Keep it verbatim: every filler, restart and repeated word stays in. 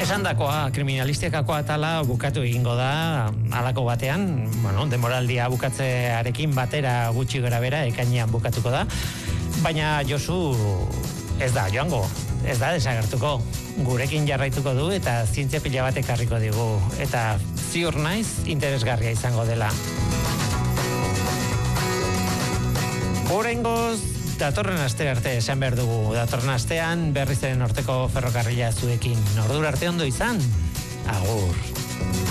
Esandakoa, kriminalistiakakoa atala bukatu egingo da halako batean, bueno, demoraldia bukatzearekin batera gutxi gora bera ekainean bukatuko da, baina Josu ez da joango, ez da desagertuko, gurekin jarraituko du eta zientzia pila bat ekarriko digu, eta ziur naiz interesgarria izango dela. Oraingoz, datorren aste arte esan behar dugu, datorren astean berriz ere norteko ferrokarrila zuekin. Ordura arte ondo izan, agur.